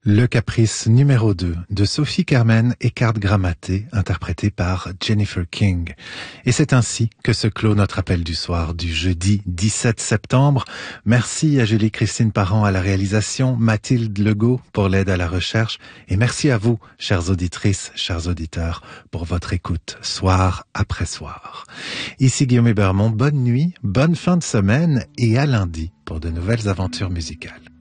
Le caprice numéro 2 de Sophie Carmen et Carte Grammaté, interprété par Jennifer King. Et c'est ainsi que se clôt notre appel du soir du jeudi 17 septembre. Merci à Julie-Christine Parent à la réalisation, Mathilde Legault pour l'aide à la recherche, et merci à vous, chères auditrices, chers auditeurs, pour votre écoute, soir après soir. Ici Guillaume Hébermont, bonne nuit, bonne fin de semaine, et à lundi pour de nouvelles aventures musicales.